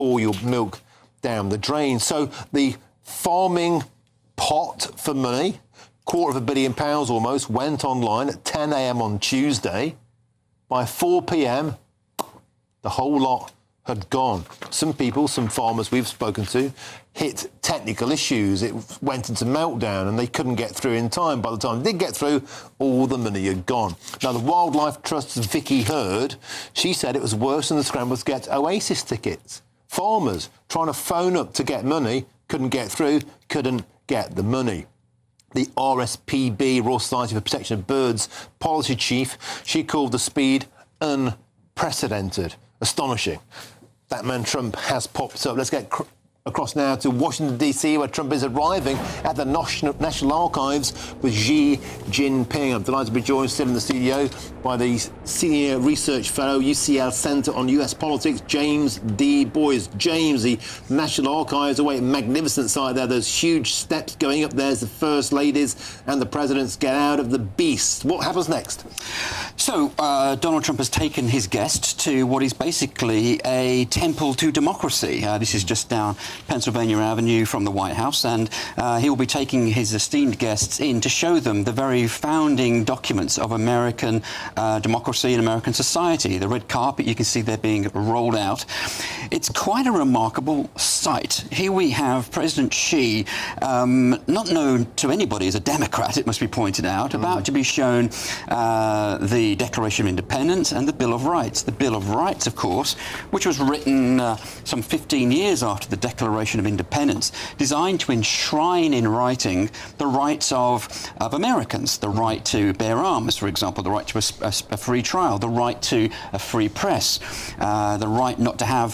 all your milk down the drain. So the farming pot for money, £250 million almost, went online at 10 a.m. on Tuesday. By 4 p.m, the whole lot had gone. Some people, some farmers we've spoken to, hit technical issues. It went into meltdown and they couldn't get through in time. By the time they did get through, all the money had gone. Now, the Wildlife Trust's Vicky Hurd, she said it was worse than the scramble to get Oasis tickets. Farmers trying to phone up to get money, couldn't get through, couldn't get the money. The RSPB, Royal Society for Protection of Birds, policy chief, she called the speed unprecedented. Astonishing. That man Trump has popped up. Let's get across now to Washington, D.C., where Trump is arriving at the National Archives with Xi Jinping. I'm delighted to be joined still in the studio by the Senior Research Fellow, UCL Centre on US Politics, James D. Boyes. James, the National Archives, away a magnificent sight there. Those huge steps going up there as the First Ladies and the Presidents get out of the beast. What happens next? So, Donald Trump has taken his guest to what is basically a temple to democracy. This is just down Pennsylvania Avenue from the White House, and he will be taking his esteemed guests in to show them the very founding documents of American democracy and American society. The red carpet, you can see they're being rolled out. It's quite a remarkable sight. Here we have President Xi, not known to anybody as a Democrat, it must be pointed out, about to be shown the Declaration of Independence and the Bill of Rights. The Bill of Rights, of course, which was written some 15 years after the Declaration of Independence, designed to enshrine in writing the rights of Americans, the right to bear arms, for example, the right to a free trial, the right to a free press, the right not to have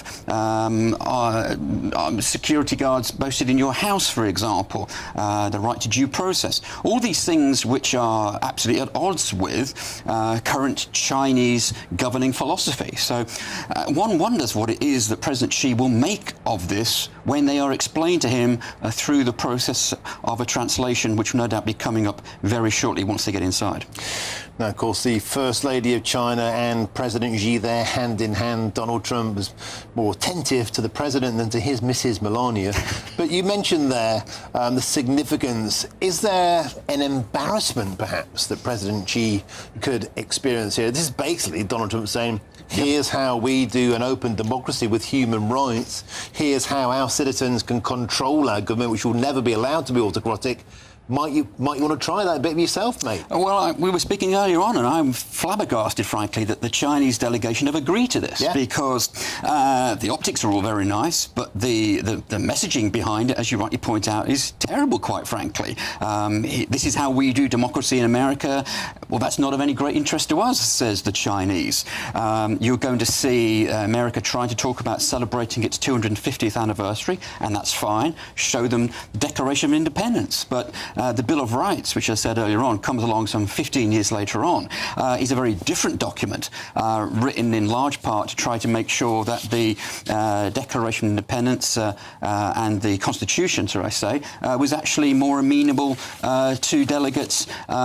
security guards posted in your house, for example, the right to due process. All these things which are absolutely at odds with current Chinese governing philosophy. So one wonders what it is that President Xi will make of this when they are explained to him through the process of a translation, which will no doubt be coming up very shortly once they get inside. Now, of course, the First Lady of China and President Xi there, hand in hand. Donald Trump was more attentive to the President than to his Mrs. Melania. But you mentioned there the significance. Is there an embarrassment, perhaps, that President Xi could experience here? This is basically Donald Trump saying, here's how we do an open democracy with human rights. Here's how our citizens can control our government, which will never be allowed to be autocratic. Might you want to try that a bit yourself, mate? Well, we were speaking earlier on, and I'm flabbergasted, frankly, that the Chinese delegation have agreed to this, because the optics are all very nice, but the messaging behind it, as you rightly point out, is terrible, quite frankly. This is how we do democracy in America. Well, that's not of any great interest to us, says the Chinese. You're going to see America trying to talk about celebrating its 250th anniversary, and that's fine. Show them the Declaration of Independence. But the Bill of Rights, which I said earlier on, comes along some 15 years later on, is a very different document, written in large part to try to make sure that the Declaration of Independence and the Constitution, shall I say, was actually more amenable to delegates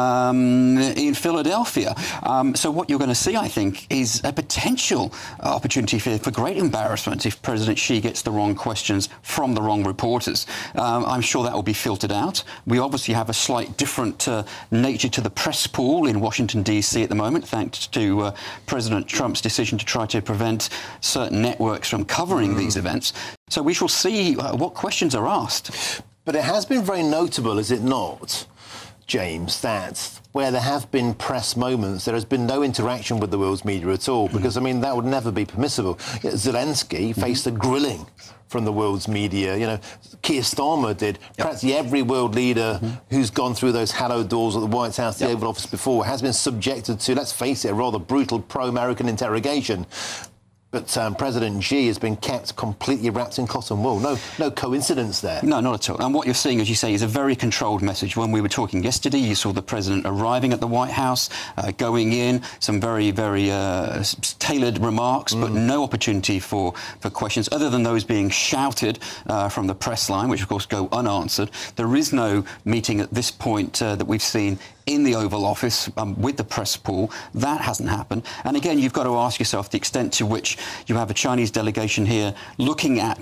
in Philadelphia. So what you're going to see, I think, is a potential opportunity for great embarrassment if President Xi gets the wrong questions from the wrong reporters. I'm sure that will be filtered out. We obviously have a slight different nature to the press pool in Washington, D.C. at the moment, thanks to President Trump's decision to try to prevent certain networks from covering these events. So we shall see what questions are asked. But it has been very notable, is it not, James, that where there have been press moments, there has been no interaction with the world's media at all, because, I mean, that would never be permissible. Zelensky faced a grilling from the world's media. You know, Keir Starmer did. Practically every world leader who's gone through those hallowed doors at the White House, the Oval Office before, has been subjected to, let's face it, a rather brutal pro-American interrogation. But President Xi has been kept completely wrapped in cotton wool. No coincidence there. No, not at all. And what you're seeing, as you say, is a very controlled message. When we were talking yesterday, you saw the President arriving at the White House, going in, some very, very tailored remarks, but no opportunity for questions, other than those being shouted from the press line, which, of course, go unanswered. There is no meeting at this point that we've seen in the Oval Office with the press pool. That hasn't happened. And again, you've got to ask yourself the extent to which You have a Chinese delegation here looking at